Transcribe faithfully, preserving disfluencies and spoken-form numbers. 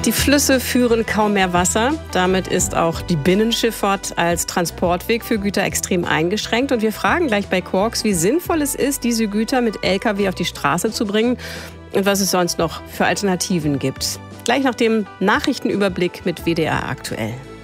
Die Flüsse führen kaum mehr Wasser. Damit ist auch die Binnenschifffahrt als Transportweg für Güter extrem eingeschränkt. Und wir fragen gleich bei Quarks, wie sinnvoll es ist, diese Güter mit L K W auf die Straße zu bringen und was es sonst noch für Alternativen gibt. Gleich nach dem Nachrichtenüberblick mit W D R aktuell.